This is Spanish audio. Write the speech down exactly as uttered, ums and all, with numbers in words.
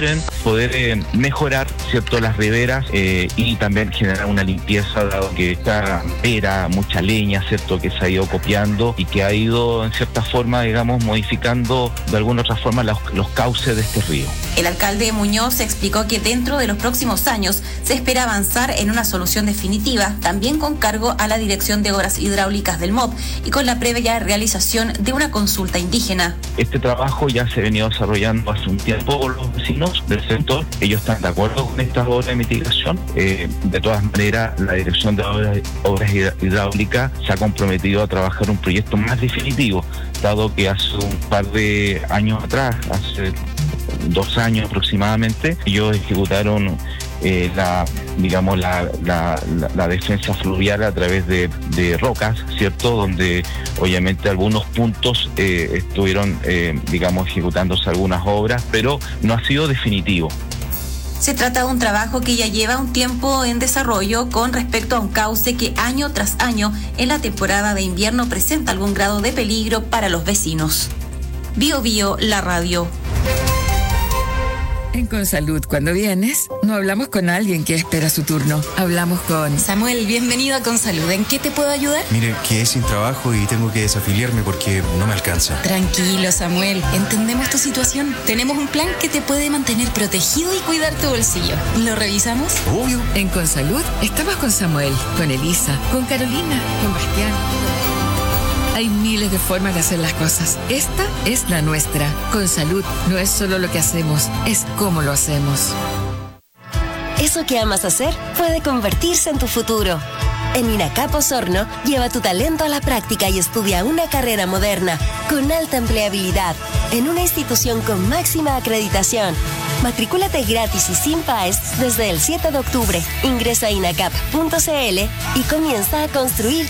quieren poder eh, mejorar, ¿cierto?, las riberas eh, y también generar una limpieza, dado que esta era mucha leña, ¿cierto?, que se ha ido copiando y que ha ido en cierta forma, digamos, modificando de alguna otra forma los, los cauces de este río. El alcalde Muñoz explicó que dentro de los próximos años se espera avanzar en una solución definitiva, también con cargo a la Dirección de Obras Hidráulicas del M O P y con la previa realización de una consulta indígena. Este trabajo ya se ha venido desarrollando hace un tiempo con los vecinos del sector. Ellos están de acuerdo con estas obras de mitigación. Eh, de todas maneras, la Dirección de Obras, obras Hidráulicas se ha comprometido a trabajar un proyecto más definitivo, dado que hace un par de años atrás, hace dos años aproximadamente, ellos ejecutaron eh, la, digamos, la, la, la, la defensa fluvial a través de, de rocas, ¿cierto?, donde obviamente algunos puntos eh, estuvieron, eh, digamos, ejecutándose algunas obras, pero no ha sido definitivo. Se trata de un trabajo que ya lleva un tiempo en desarrollo con respecto a un cauce que año tras año en la temporada de invierno presenta algún grado de peligro para los vecinos. Bio Bio, la radio. En Consalud, cuando vienes, no hablamos con alguien que espera su turno. Hablamos con... Samuel, bienvenido a Consalud. ¿En qué te puedo ayudar? Mire, quedé sin trabajo y tengo que desafiliarme porque no me alcanza. Tranquilo, Samuel. Entendemos tu situación. Tenemos un plan que te puede mantener protegido y cuidar tu bolsillo. ¿Lo revisamos? Obvio. En Consalud, estamos con Samuel, con Elisa, con Carolina, con Bastián. Hay miles de formas de hacer las cosas. Esta es la nuestra. Consalud no es solo lo que hacemos, es cómo lo hacemos. Eso que amas hacer puede convertirse en tu futuro. En INACAP Osorno, lleva tu talento a la práctica y estudia una carrera moderna, con alta empleabilidad, en una institución con máxima acreditación. Matricúlate gratis y sin P A E S desde el siete de octubre. Ingresa a inacap punto c l y comienza a construir